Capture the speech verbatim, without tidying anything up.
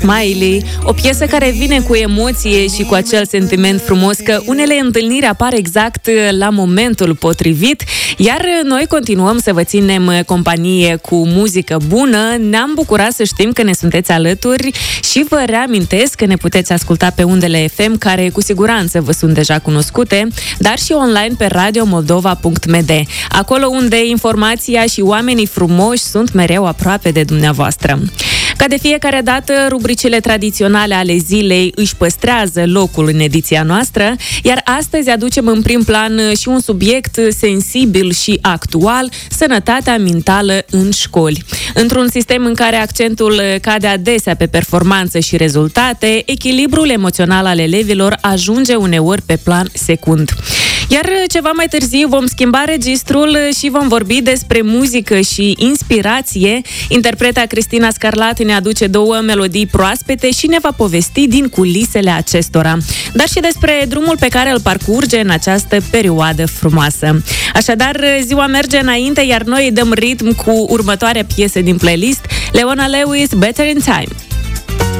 Smiley, o piesă care vine cu emoție și cu acel sentiment frumos că unele întâlniri apar exact la momentul potrivit, iar noi continuăm să vă ținem companie cu muzică bună. Ne-am bucurat să știm că ne sunteți alături și vă reamintesc că ne puteți asculta pe undele F M, care cu siguranță vă sunt deja cunoscute, dar și online pe radio moldova punct m d, acolo unde informația și oamenii frumoși sunt mereu aproape de dumneavoastră. Ca de fiecare dată, rubricile tradiționale ale zilei își păstrează locul în ediția noastră, iar astăzi aducem în prim plan și un subiect sensibil și actual, sănătatea mentală în școli. Într-un sistem în care accentul cade adesea pe performanță și rezultate, echilibrul emoțional al elevilor ajunge uneori pe plan secund. Iar ceva mai târziu vom schimba registrul și vom vorbi despre muzică și inspirație. Interpreta Cristina Scarlat ne aduce două melodii proaspete și ne va povesti din culisele acestora, dar și despre drumul pe care îl parcurge în această perioadă frumoasă. Așadar, ziua merge înainte, iar noi dăm ritm cu următoarea piesă din playlist, Leona Lewis, Better in Time.